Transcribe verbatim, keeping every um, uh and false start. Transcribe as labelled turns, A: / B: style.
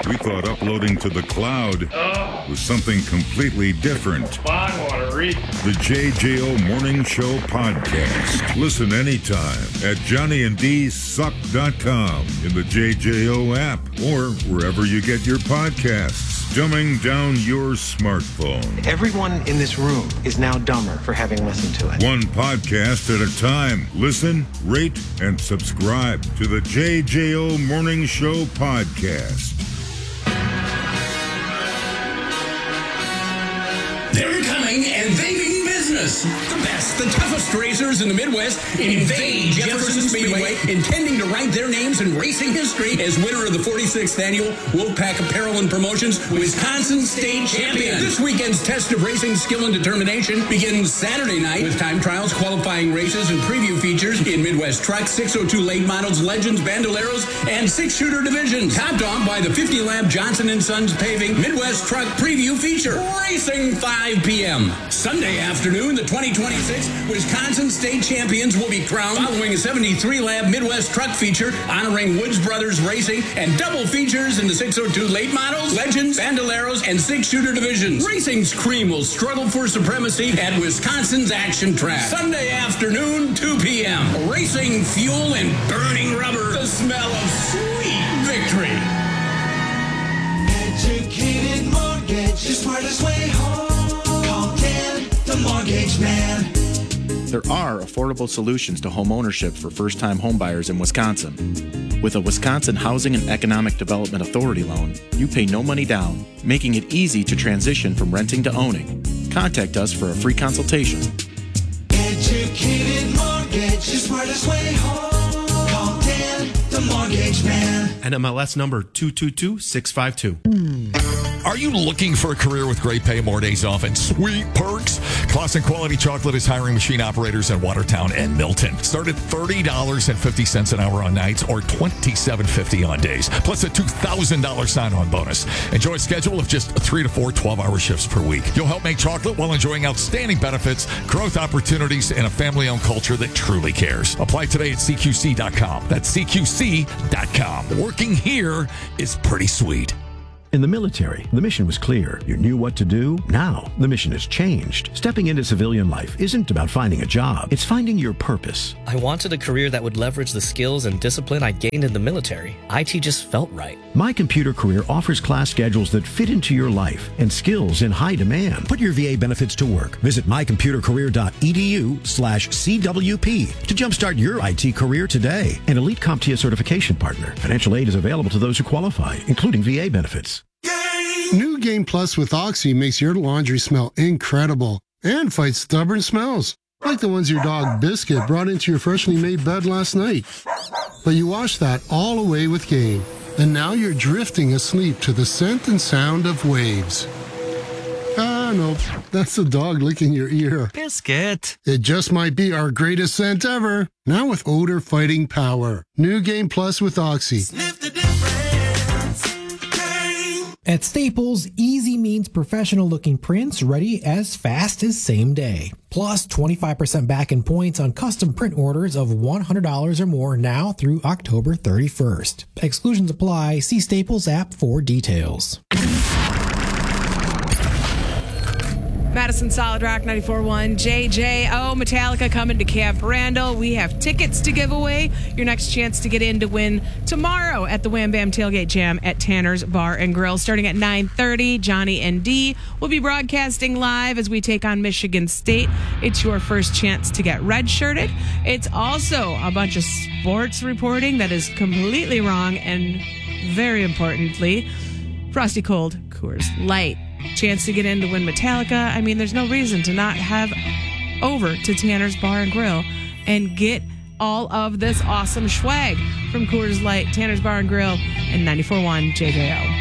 A: we thought uploading to the cloud
B: Oh,
A: was something completely different.
B: I want to read.
A: The J J O Morning Show Podcast. Listen anytime at johnny and d suck dot com, in the J J O app, or wherever you get your podcasts. Dumbing down your smartphone.
C: Everyone in this room is now dumber for having listened to it.
A: One podcast at a time. Listen, rate, and subscribe to the J J O Morning Show Podcast.
D: They're coming and they mean business. The best, the toughest racers in the Midwest invade Jefferson Speedway, intending to write their names in racing history as winner of the forty-sixth annual Wolfpack Apparel and Promotions Wisconsin State Champion. This weekend's test of racing skill and determination begins Saturday night with time trials, qualifying races, and preview features in Midwest Truck, six oh two late models, Legends, Bandoleros, and six-shooter divisions. Topped off by the fifty-lap Johnson and Sons Paving Midwest Truck Preview feature. Racing five p.m. Sunday afternoon, the twenty twenty-six Wisconsin State Champions will be crowned following a seventy-three lap Midwest Truck feature honoring Woods Brothers Racing and double features in the six oh two late models, Legends, Bandoleros, and six-shooter divisions. Racing's cream will struggle for supremacy at Wisconsin's action track. Sunday afternoon, two p.m. Racing, fuel, and burning rubber. The smell of sweet victory.
E: Educated Mortgage, the smartest way home. Call Dan, the Mortgage Man.
F: There are affordable solutions to home ownership for first-time homebuyers in Wisconsin. With a Wisconsin Housing and Economic Development Authority loan, you pay no money down, making it easy to transition from renting to owning. Contact us for a free consultation.
E: Educated Mortgage, the smartest way home. Call Dan, the Mortgage Man.
G: N M L S number two two two six five two.
H: Are you looking for a career with great pay, more days off, and sweet perks? Clausen Quality Chocolate is hiring machine operators in Watertown and Milton. Start at thirty dollars and fifty cents an hour on nights or twenty-seven fifty on days, plus a two thousand dollars sign-on bonus. Enjoy a schedule of just three to four twelve-hour shifts per week. You'll help make chocolate while enjoying outstanding benefits, growth opportunities, and a family-owned culture that truly cares. Apply today at C Q C dot com. That's C Q C dot com. Working here is pretty sweet.
I: In the military, the mission was clear. You knew what to do. Now, the mission has changed. Stepping into civilian life isn't about finding a job. It's finding your purpose.
J: I wanted a career that would leverage the skills and discipline I gained in the military. I T just felt right.
I: My Computer Career offers class schedules that fit into your life and skills in high demand. Put your V A benefits to work. Visit my computer career dot e d u slash C W P to jumpstart your I T career today. An Elite CompTIA certification partner. Financial aid is available to those who qualify, including V A benefits.
K: New Game Plus with Oxy makes your laundry smell incredible and fights stubborn smells, like the ones your dog Biscuit brought into your freshly made bed last night. But you wash that all away with Game, and now you're drifting asleep to the scent and sound of waves. Ah, no, that's the dog licking your ear.
G: Biscuit.
K: It just might be our greatest scent ever, now with odor-fighting power. New Game Plus with Oxy.
E: Sniff the difference.
L: At Staples, easy means professional-looking prints ready as fast as same day. Plus twenty-five percent back in points on custom print orders of one hundred dollars or more now through October thirty-first. Exclusions apply. See Staples app for details.
M: Madison Solid Rock ninety-four point one, J J O, Metallica coming to Camp Randall. We have tickets to give away. Your next chance to get in to win tomorrow at the Wham Bam Tailgate Jam at Tanner's Bar and Grill. Starting at nine thirty, Johnny and D will be broadcasting live as we take on Michigan State. It's your first chance to get redshirted. It's also a bunch of sports reporting that is completely wrong, and very importantly, Frosty Cold Coors Light. Chance to get in to win Metallica. I mean, there's no reason to not have over to Tanner's Bar and Grill and get all of this awesome swag from Coors Light, Tanner's Bar and Grill, and ninety-four point one J J O.